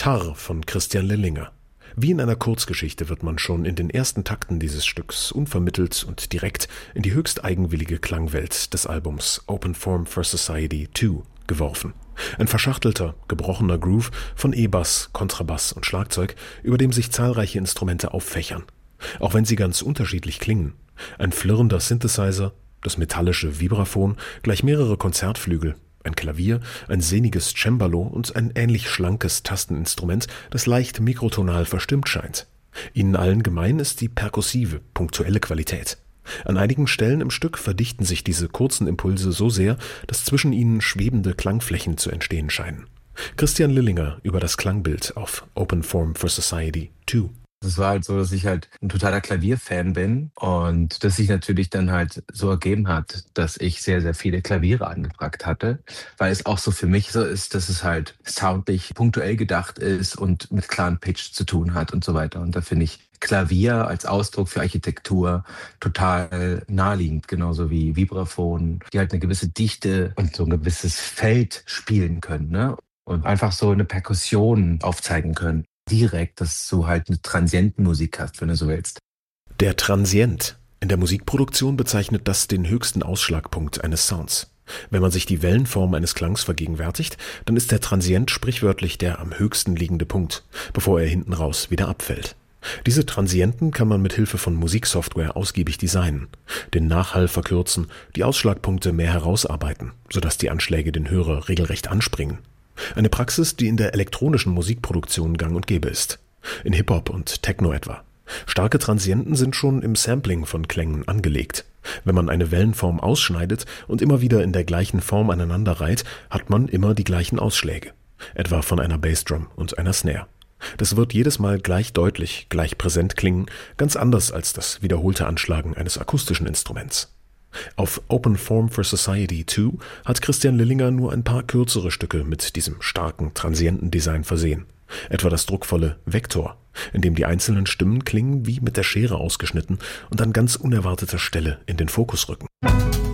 Tar von Christian Lillinger. Wie in einer Kurzgeschichte wird man schon in den ersten Takten dieses Stücks unvermittelt und direkt in die höchst eigenwillige Klangwelt des Albums Open Form for Society 2 geworfen. Ein verschachtelter, gebrochener Groove von E-Bass, Kontrabass und Schlagzeug, über dem sich zahlreiche Instrumente auffächern. Auch wenn sie ganz unterschiedlich klingen. Ein flirrender Synthesizer, das metallische Vibraphon, gleich mehrere Konzertflügel, ein Klavier, ein sehniges Cembalo und ein ähnlich schlankes Tasteninstrument, das leicht mikrotonal verstimmt scheint. Ihnen allen gemein ist die perkussive, punktuelle Qualität. An einigen Stellen im Stück verdichten sich diese kurzen Impulse so sehr, dass zwischen ihnen schwebende Klangflächen zu entstehen scheinen. Christian Lillinger über das Klangbild auf Open Form for Society 2. Es war halt so, dass ich halt ein totaler Klavierfan bin und das sich natürlich dann halt so ergeben hat, dass ich sehr, sehr viele Klaviere angefragt hatte, weil es auch so für mich so ist, dass es halt soundlich punktuell gedacht ist und mit klaren Pitch zu tun hat und so weiter. Und da finde ich Klavier als Ausdruck für Architektur total naheliegend, genauso wie Vibraphon, die halt eine gewisse Dichte und so ein gewisses Feld spielen können, ne? Und einfach so eine Perkussion aufzeigen können. Direkt, dass du halt eine Transientenmusik hast, wenn du so willst. Der Transient. In der Musikproduktion bezeichnet das den höchsten Ausschlagpunkt eines Sounds. Wenn man sich die Wellenform eines Klangs vergegenwärtigt, dann ist der Transient sprichwörtlich der am höchsten liegende Punkt, bevor er hinten raus wieder abfällt. Diese Transienten kann man mit Hilfe von Musiksoftware ausgiebig designen, den Nachhall verkürzen, die Ausschlagpunkte mehr herausarbeiten, sodass die Anschläge den Hörer regelrecht anspringen. Eine Praxis, die in der elektronischen Musikproduktion gang und gäbe ist. In Hip-Hop und Techno etwa. Starke Transienten sind schon im Sampling von Klängen angelegt. Wenn man eine Wellenform ausschneidet und immer wieder in der gleichen Form aneinander reiht, hat man immer die gleichen Ausschläge. Etwa von einer Bassdrum und einer Snare. Das wird jedes Mal gleich deutlich, gleich präsent klingen, ganz anders als das wiederholte Anschlagen eines akustischen Instruments. Auf Open Form for Society 2 hat Christian Lillinger nur ein paar kürzere Stücke mit diesem starken Transientendesign versehen. Etwa das druckvolle Vektor, in dem die einzelnen Stimmen klingen wie mit der Schere ausgeschnitten und an ganz unerwarteter Stelle in den Fokus rücken.